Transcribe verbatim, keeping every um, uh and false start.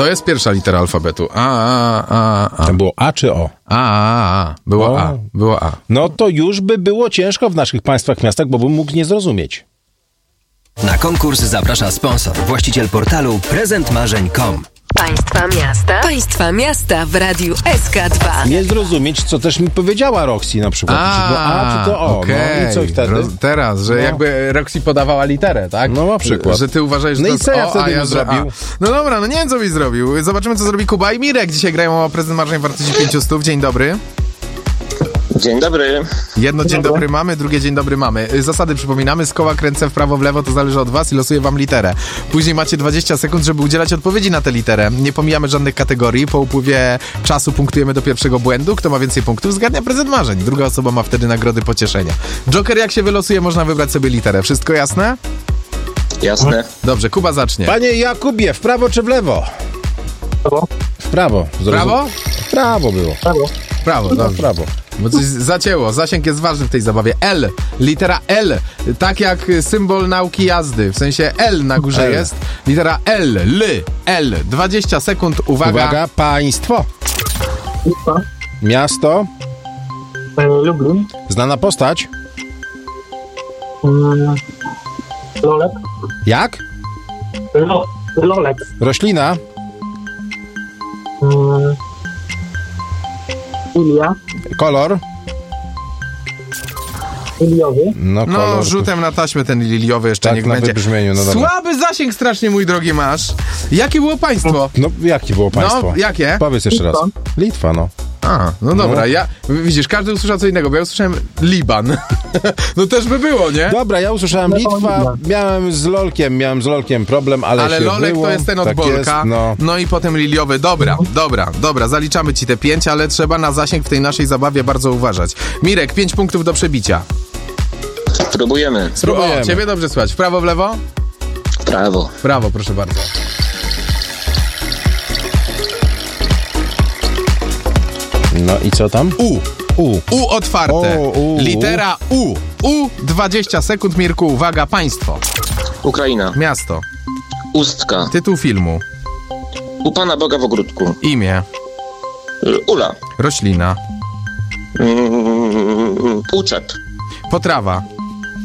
To jest pierwsza litera alfabetu. A, a, a, a. To było A czy O? A, a, a. Było O. A. Było A. No to już by było ciężko w naszych państwach, miastach, bo bym mógł nie zrozumieć. Na konkurs zaprasza sponsor, właściciel portalu prezent marzeń kropka com. Państwa miasta. Państwa miasta w radiu S K dwa. Nie zrozumieć, co też mi powiedziała Roxy na przykład. A, czy to A, czy to O. okej. No i co wtedy? Roz, teraz, że No. jakby Roxy podawała literę, tak? No na przykład. Że, że ty uważasz, że No to i jest co ja O, wtedy a ja bym że zrobił? A. No dobra, no nie wiem, co byś zrobił. Zobaczymy, co zrobi Kuba i Mirek. Dzisiaj grają o prezent marzeń w wartości pięćset. Dzień dobry. Dzień dobry. Jedno dzień dobry mamy, drugie dzień dobry mamy. Zasady przypominamy, z koła kręcę w prawo, w lewo, to zależy od was i losuję wam literę. Później macie dwadzieścia sekund, żeby udzielać odpowiedzi na tę literę. Nie pomijamy żadnych kategorii. Po upływie czasu punktujemy do pierwszego błędu. Kto ma więcej punktów, zgarnia prezent marzeń. Druga osoba ma wtedy nagrody pocieszenia. Joker, jak się wylosuje, można wybrać sobie literę. Wszystko jasne? Jasne. Dobrze, Kuba zacznie. Panie Jakubie, w prawo czy w lewo? Prawo. W prawo. Zrozum- Prawo? W prawo było. Prawo. Prawo, No, w dobrze. prawo. Bo coś zacięło. Zasięg jest ważny w tej zabawie. L. Litera L. Tak jak symbol nauki jazdy. W sensie L na górze L. jest. Litera L. L. L. dwadzieścia sekund. Uwaga. Uwaga, państwo. Litwa. Miasto. E, Lublin. Znana postać. Mm, Lolek. Jak? Lo, Lolek. Roślina. Mm, Ilia. Kolor. Iliowy. No, No, kolor. rzutem na taśmę ten liliowy jeszcze Tak, niech na będzie. wybrzmieniu, no dobra. Słaby zasięg strasznie, mój drogi, masz. Jakie było państwo? No, jakie było państwo? No, jakie? Powiedz jeszcze raz. Litwa. Litwa, no. A, no dobra, No. ja, widzisz, każdy usłyszał co innego, bo ja usłyszałem Liban. No też by było, nie? Dobra, ja usłyszałem No, Litwa, Litwa. miałem z Lolkiem, miałem z Lolkiem problem, ale, Ale się Lolek było. to jest ten od tak Bolka. jest, no. No i potem liliowy. Dobra, dobra, dobra, zaliczamy ci te pięć, ale trzeba na zasięg w tej naszej zabawie bardzo uważać. Mirek, pięć punktów do przebicia. Próbujemy. Spróbujemy. O, ciebie dobrze słychać. W prawo, w lewo? Prawo. W prawo, proszę bardzo. No i co tam? U. U. U otwarte. O, U. Litera U. U, dwadzieścia sekund, Mirku. Uwaga, państwo. Ukraina. Miasto. Ustka. Tytuł filmu. U Pana Boga w ogródku. Imię. Y, Ula. Roślina. Mm, Uczep. Potrawa.